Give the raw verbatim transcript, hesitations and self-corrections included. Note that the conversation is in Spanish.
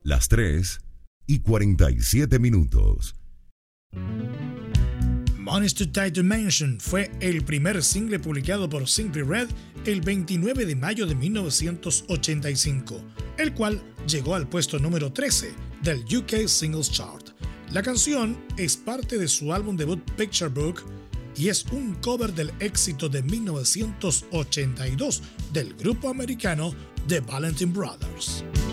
las tres y cuarenta y siete minutos. Money's Too Tight to Mention fue el primer single publicado por Simply Red el veintinueve de mayo de mil novecientos ochenta y cinco, el cual llegó al puesto número trece del U K Singles Chart. La canción es parte de su álbum debut Picture Book y es un cover del éxito de mil novecientos ochenta y dos del grupo americano The Valentine Brothers.